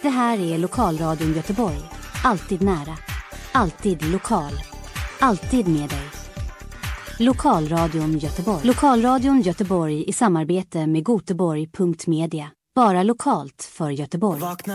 Det här är Lokalradion Göteborg. Alltid nära. Alltid lokal. Alltid med dig. Lokalradion Göteborg. Lokalradion Göteborg i samarbete med Göteborg.media. Bara lokalt för Göteborg.